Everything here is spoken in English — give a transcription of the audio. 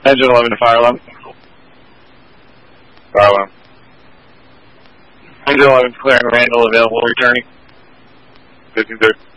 Engine 11 to fire alarm. Fire alarm. Engine 11 clearing Randall, available returning. 1530.